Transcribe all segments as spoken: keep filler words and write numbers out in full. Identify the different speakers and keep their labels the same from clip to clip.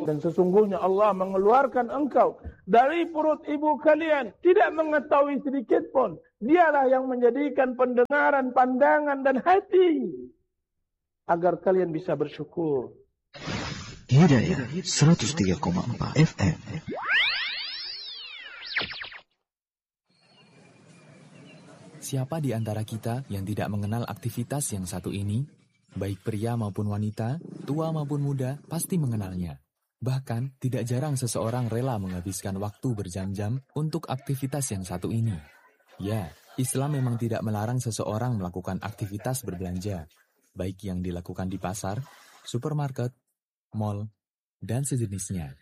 Speaker 1: Dan sesungguhnya Allah mengeluarkan engkau dari perut ibu kalian tidak mengetahui sedikit pun. Dialah yang menjadikan pendengaran, pandangan dan hati agar kalian bisa bersyukur.
Speaker 2: Hidayah seratus tiga koma empat F M.
Speaker 3: Siapa di antara kita yang tidak mengenal aktivitas yang satu ini? Baik pria maupun wanita, tua maupun muda, pasti mengenalnya. Bahkan, tidak jarang seseorang rela menghabiskan waktu berjam-jam untuk aktivitas yang satu ini. Ya, Islam memang tidak melarang seseorang melakukan aktivitas berbelanja, baik yang dilakukan di pasar, supermarket, mal, dan sejenisnya.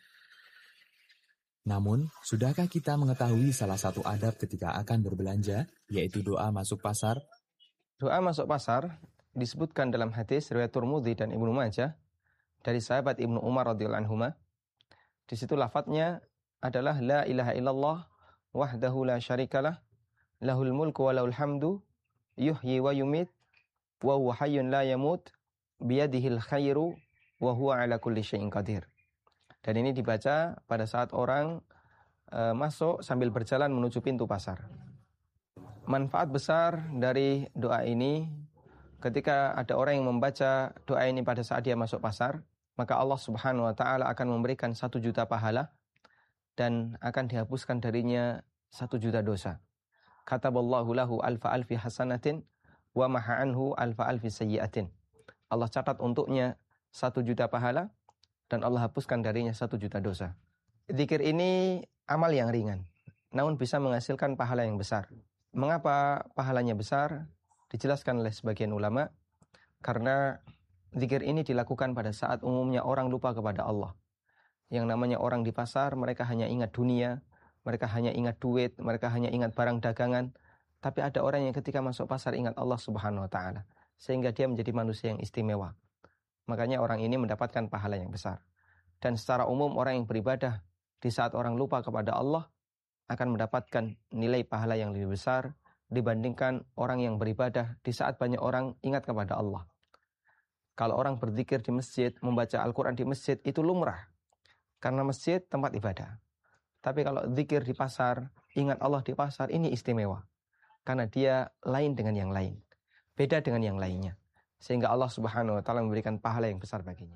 Speaker 3: Namun, sudahkah kita mengetahui salah satu adab ketika akan berbelanja, yaitu doa masuk pasar?
Speaker 4: Doa masuk pasar disebutkan dalam hadis riwayat Tirmidzi dan Ibnu Majah dari sahabat Ibnu Umar radhiyallahu anhuma. Di situ lafadznya adalah la ilaha illallah wahdahu la syarikalah lahul mulku wa lahul hamdu yuhyi wa yumit wa huwa hayyun la yamut biyadihil khairu wa huwa ala kulli syai'in qadir. Dan ini dibaca pada saat orang e, masuk sambil berjalan menuju pintu pasar. Manfaat besar dari doa ini, ketika ada orang yang membaca doa ini pada saat dia masuk pasar, maka Allah Subhanahu wa taala akan memberikan satu juta pahala dan akan dihapuskan darinya satu juta dosa. Kataballahu lahu alfa alfi hasanatin wa maha anhu alfa alfi sayyiatin. Allah catat untuknya satu juta pahala dan Allah hapuskan darinya satu juta dosa. Zikir ini amal yang ringan, namun bisa menghasilkan pahala yang besar. Mengapa pahalanya besar? Dijelaskan oleh sebagian ulama, karena zikir ini dilakukan pada saat umumnya orang lupa kepada Allah. Yang namanya orang di pasar, mereka hanya ingat dunia, mereka hanya ingat duit, mereka hanya ingat barang dagangan. Tapi ada orang yang ketika masuk pasar ingat Allah Subhanahu wa taala, sehingga dia menjadi manusia yang istimewa. Makanya orang ini mendapatkan pahala yang besar. Dan secara umum orang yang beribadah di saat orang lupa kepada Allah akan mendapatkan nilai pahala yang lebih besar dibandingkan orang yang beribadah di saat banyak orang ingat kepada Allah. Kalau orang berzikir di masjid, membaca Al-Quran di masjid, itu lumrah. Karena masjid tempat ibadah. Tapi kalau zikir di pasar, ingat Allah di pasar, ini istimewa. Karena dia lain dengan yang lain. Beda dengan yang lainnya. Sehingga Allah Subhanahu wa taala memberikan pahala yang besar baginya.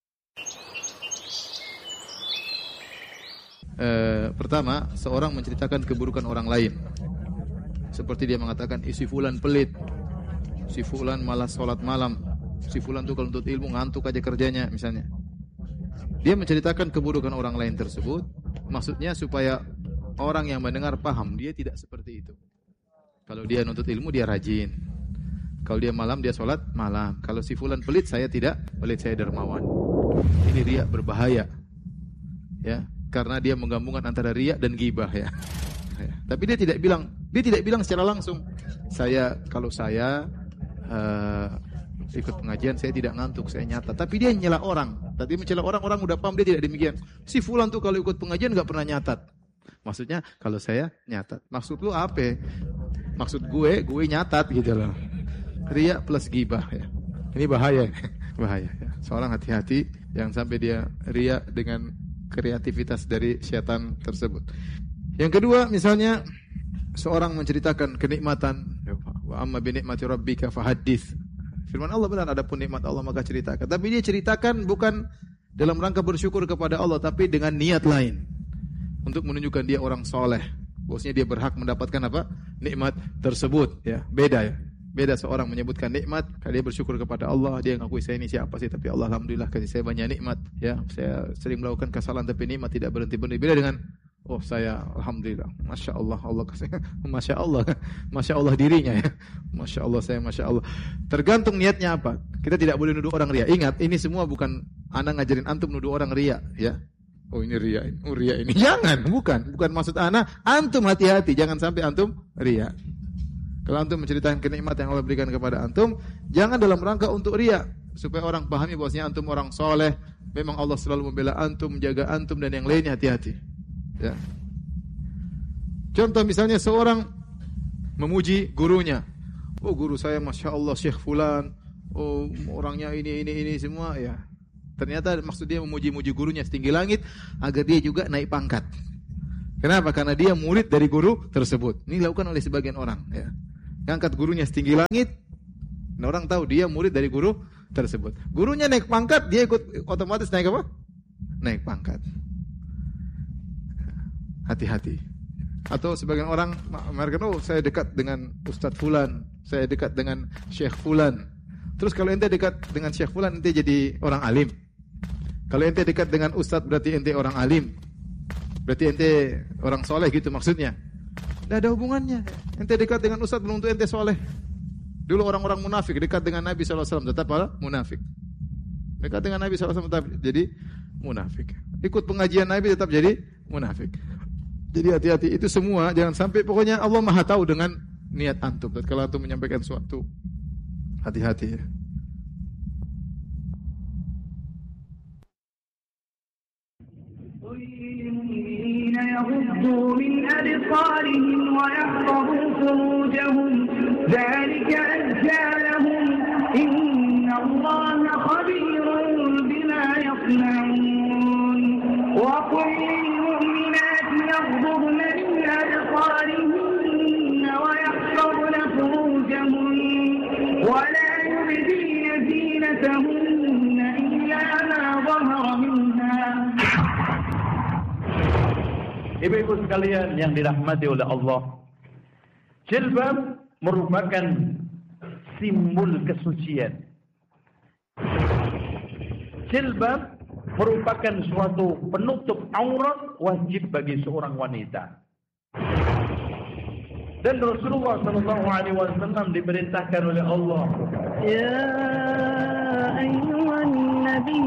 Speaker 5: E, pertama, seorang menceritakan keburukan orang lain. Seperti dia mengatakan, si fulan pelit, si fulan malas sholat malam, si fulan tuh kalau untuk ilmu ngantuk aja kerjanya misalnya. Dia menceritakan keburukan orang lain tersebut, maksudnya supaya orang yang mendengar paham dia tidak seperti itu. Kalau dia nuntut ilmu dia rajin. Kalau dia malam dia sholat malam. Kalau si fulan pelit saya tidak pelit, saya dermawan. Ini riya berbahaya, ya, karena dia menggabungkan antara riya dan ghibah, ya. Ya. Tapi dia tidak bilang, dia tidak bilang secara langsung. Saya kalau saya uh, ikut pengajian saya tidak ngantuk, saya nyata. Tapi dia nyela orang. Tapi mencela orang, orang udah paham dia tidak demikian. Si fulan tuh kalau ikut pengajian nggak pernah nyatat. Maksudnya kalau saya nyatat. Maksud lu apa? Maksud gue, gue nyatat gitu loh. Riya plus ghibah, ya. Ini bahaya, bahaya. Ya. Seorang hati-hati jangan sampai dia riya dengan kreativitas dari syaitan tersebut. Yang kedua, misalnya seorang menceritakan kenikmatan, wa amma bi ni'mati rabbika fahaddits. Firman Allah benar, adapun nikmat Allah maka ceritakan. Tapi dia ceritakan bukan dalam rangka bersyukur kepada Allah, tapi dengan niat lain untuk menunjukkan dia orang soleh. Bosnya dia berhak mendapatkan apa? Nikmat tersebut, ya. Beda, ya. Beda seorang menyebutkan nikmat, kalau dia bersyukur kepada Allah, dia ngakui saya ini siapa sih, tapi Allah alhamdulillah kasih saya banyak nikmat, ya. Saya sering melakukan kesalahan tapi nikmat tidak berhenti-berhenti. Beda dengan oh saya alhamdulillah, masya Allah, Allah kasih, masya Allah, masya Allah dirinya, ya. Masya Allah saya, masya Allah. Tergantung niatnya apa. Kita tidak boleh nuduh orang riya. Ingat, ini semua bukan ana ngajarin antum nuduh orang riya, ya. Oh ini riya, oh riya ini. Jangan, bukan, bukan maksud ana. Antum hati-hati, jangan sampai antum riya. Kalau antum menceritakan kenikmatan yang Allah berikan kepada antum, jangan dalam rangka untuk riya, supaya orang pahami bahwasanya antum orang soleh, memang Allah selalu membela antum, menjaga antum dan yang lainnya, hati-hati. Ya. Contoh misalnya seorang memuji gurunya. Oh guru saya masya Allah Syekh Fulan. Oh orangnya ini ini ini semua, ya. Ternyata maksud dia memuji-muji gurunya setinggi langit agar dia juga naik pangkat. Kenapa? Karena dia murid dari guru tersebut. Ini dilakukan oleh sebagian orang. Ya. Ngangkat gurunya setinggi langit, dan orang tahu dia murid dari guru tersebut. Gurunya naik pangkat, dia ikut otomatis naik apa? Naik pangkat. Hati-hati. Atau sebagian orang mereka oh saya dekat dengan Ustadz Fulan, saya dekat dengan Syekh Fulan. Terus kalau ente dekat dengan Syekh Fulan, ente jadi orang alim. Kalau ente dekat dengan Ustadz berarti ente orang alim. Berarti ente orang soleh gitu maksudnya. Tidak ada hubungannya. Ente dekat dengan Ustadz belum tentu ente soleh. Dulu orang-orang munafik dekat dengan Nabi shallallahu alaihi wasallam tetap apa? Munafik. Dekat dengan Nabi shallallahu alaihi wasallam tetap jadi munafik. Ikut pengajian Nabi tetap jadi munafik. Jadi hati-hati, itu semua jangan sampai, pokoknya Allah Maha tahu dengan niat antum. Dan kalau antum menyampaikan sesuatu, hati-hati ya.
Speaker 6: يغضوا من أبصارهم ويحفظوا فروجهم ذلك أزكى لهم إن الله خبير بما يصنعون وقل للمؤمنات يغضضن من أبصارهن ويحفظن فروجهن ولا يبدين زينتهن إلا ما ظهر منها.
Speaker 1: Ibu-ibu sekalian yang dirahmati oleh Allah, jilbab merupakan simbol kesucian. Jilbab merupakan suatu penutup aurat wajib bagi seorang wanita. Dan Rasulullah sallallahu alaihi wasallam diperintahkan oleh Allah, ya ayyuhan nabi